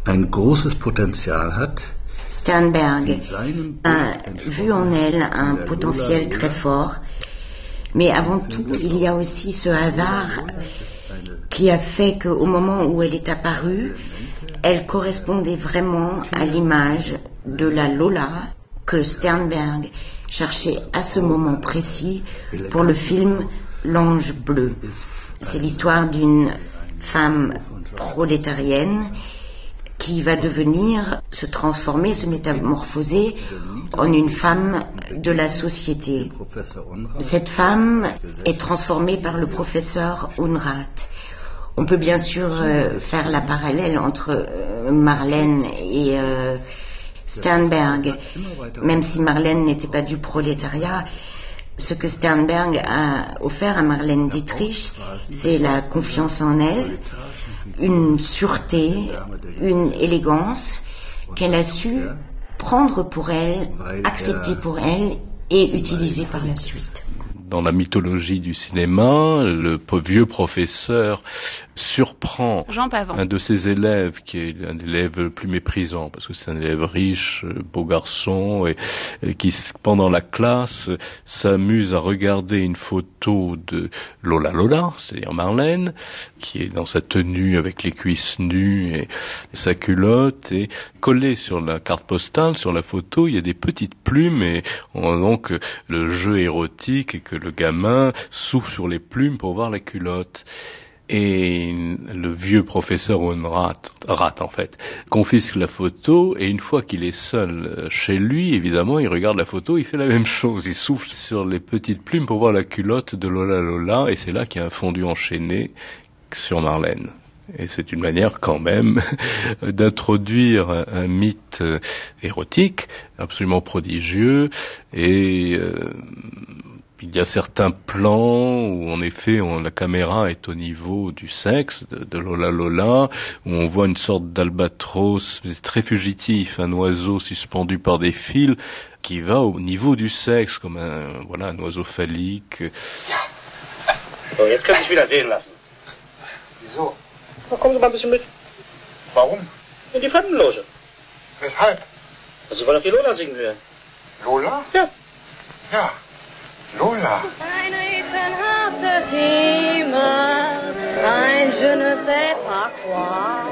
ein großes Potenzial hat. Sternberg a vu en elle un potentiel très fort, mais avant tout, il y a aussi ce hasard qui a fait qu'au moment où elle est apparue, elle correspondait vraiment à l'image de la Lola que Sternberg cherchait à ce moment précis pour le film L'Ange bleu. C'est l'histoire d'une femme prolétarienne qui va se transformer, se métamorphoser en une femme de la société. Cette femme est transformée par le professeur Unrath. On peut bien sûr faire la parallèle entre Marlène et Sternberg, même si Marlène n'était pas du prolétariat. Ce que Sternberg a offert à Marlène Dietrich, c'est la confiance en elle, une sûreté, une élégance qu'elle a su prendre pour elle, accepter pour elle et utiliser par la suite. Dans la mythologie du cinéma, le vieux professeur surprend un de ses élèves, qui est un élève le plus méprisant, parce que c'est un élève riche, beau garçon, et qui, pendant la classe, s'amuse à regarder une photo de Lola, c'est-à-dire Marlène, qui est dans sa tenue avec les cuisses nues et sa culotte, et collé sur la carte postale, sur la photo, il y a des petites plumes, et on a donc le jeu érotique, et que le gamin souffle sur les plumes pour voir la culotte. Et le vieux professeur Unrath, en fait, confisque la photo, et une fois qu'il est seul chez lui, évidemment, il regarde la photo, il fait la même chose. Il souffle sur les petites plumes pour voir la culotte de Lola, et c'est là qu'il y a un fondu enchaîné sur Marlène. Et c'est une manière quand même d'introduire un mythe érotique absolument prodigieux, et il y a certains plans où en effet la caméra est au niveau du sexe de Lola, où on voit une sorte d'albatros très fugitif, un oiseau suspendu par des fils qui va au niveau du sexe comme un oiseau phallique. So, jetzt kann ich wieder sehen lassen. Wieso? Na, kommen Sie mal ein bisschen mit. Warum? In die Fremdenloge. Weshalb? Sie wollen doch die Lola singen hören. Lola? Ja. Ja. Lola. Ein rätselhafter Schimmer, ein je ne sais pas quoi.